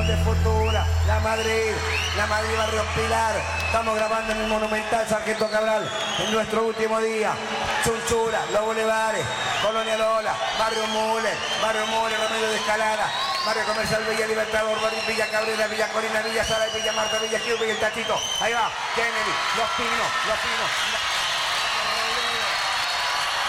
de Futura, La Madrid, Barrio Pilar. Estamos grabando en el Monumental Sargento Cabral en nuestro último día. Chunchura, Los Bulevares, Colonia Lola, Barrio Mule, Remedio de Escalada, Barrio Comercial Villa Libertador, Villa Cabrera, Villa Corina, Villa Sala, Villa Marta, Villa Gil, Villa El Tachito. Ahí va, Kennedy, Los Pinos,